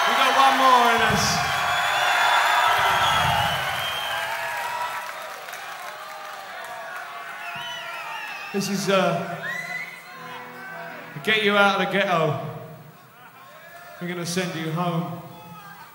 We got one more in us. This is to get you out of the ghetto. We're gonna send you home.